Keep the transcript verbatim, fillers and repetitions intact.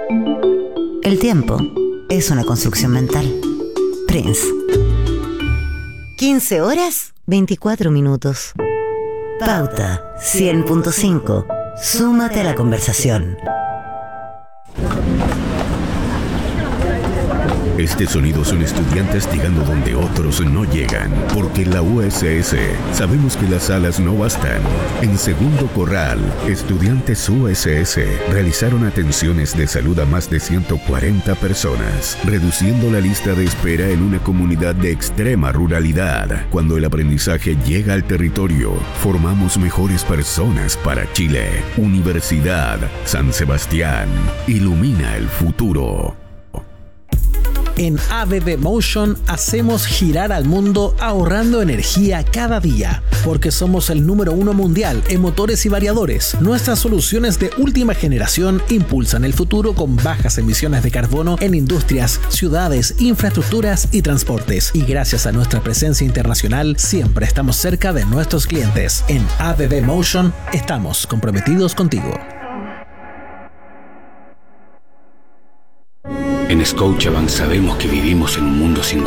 El tiempo es una construcción mental. Prince. quince horas, veinticuatro minutos. Pauta cien punto cinco. Súmate a la conversación. Este sonido son estudiantes llegando donde otros no llegan, porque en la U S S sabemos que las salas no bastan. En Segundo Corral, estudiantes U S S realizaron atenciones de salud a más de ciento cuarenta personas, reduciendo la lista de espera en una comunidad de extrema ruralidad. Cuando el aprendizaje llega al territorio, formamos mejores personas para Chile. Universidad San Sebastián, ilumina el futuro. En A B B Motion hacemos girar al mundo ahorrando energía cada día, porque somos el número uno mundial en motores y variadores. Nuestras soluciones de última generación impulsan el futuro con bajas emisiones de carbono en industrias, ciudades, infraestructuras y transportes. Y gracias a nuestra presencia internacional, siempre estamos cerca de nuestros clientes. En A B B Motion estamos comprometidos contigo. En Scotiabank sabemos que vivimos en un mundo sin